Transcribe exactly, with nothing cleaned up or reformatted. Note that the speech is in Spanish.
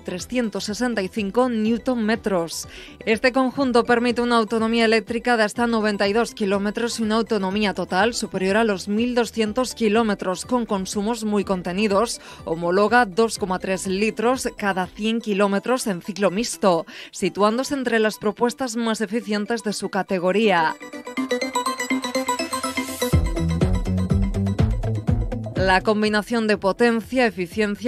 trescientos sesenta y cinco newton metros. Este conjunto permite una autonomía eléctrica de hasta noventa y dos kilómetros y una autonomía total superior a los mil doscientos kilómetros, con consumos muy contenidos. Homologa dos coma tres litros cada cien kilómetros en ciclo mixto, situándose entre las propuestas más eficientes de su categoría. La combinación de potencia, eficiencia,